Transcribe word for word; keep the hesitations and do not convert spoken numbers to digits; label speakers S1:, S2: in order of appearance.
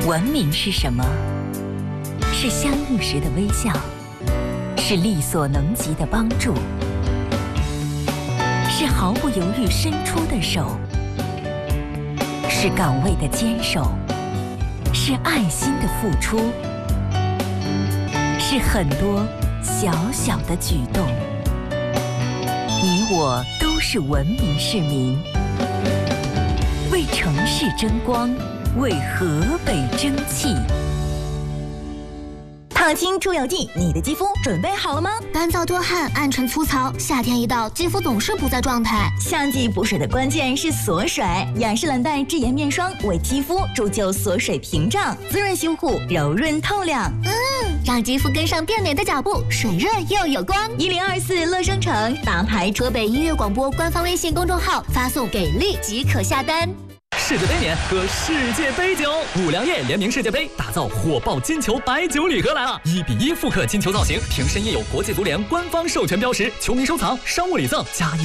S1: 文明是什么？是相遇时的微笑，是力所能及的帮助，是毫不犹豫伸出的手，是岗位的坚守，是爱心的付出，是很多小小的举动。你我都是文明市民，为城市争光，为河北争气。
S2: 烫青出油剂，你的肌肤准备好了吗？
S3: 干燥多汗、暗沉粗糙，夏天一到，肌肤总是不在状态。
S2: 夏季补水的关键是锁水，雅诗兰黛智妍面霜为肌肤铸就锁水屏障，滋润修护，柔润透亮。
S3: 嗯，让肌肤跟上变美的脚步，水润又有光。
S2: 一零二四乐生城大牌
S3: 河北音乐广播官方微信公众号发送给力即可下单。
S4: 世界杯年喝世界杯酒，五粮液联名世界杯，打造火爆金球白酒礼盒来了！一比一复刻金球造型，瓶身印有国际足联官方授权标识，球迷收藏，商务礼赠加一。